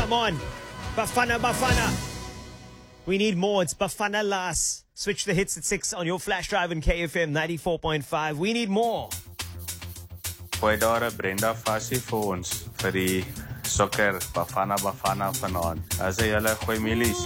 Come on. Bafana, Bafana. We need more. It's Bafana Las. Switch the hits at 6 on your flash drive in KFM 94.5. We need more. Gooi daar Brenda Fassie vir ons vir die sokker Bafana vanaand. As jy julle gooi milies.